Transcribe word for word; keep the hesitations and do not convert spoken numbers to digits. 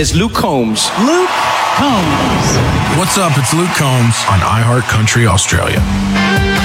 is Luke Combs. Luke Combs. What's up? It's Luke Combs on iHeart Country Australia.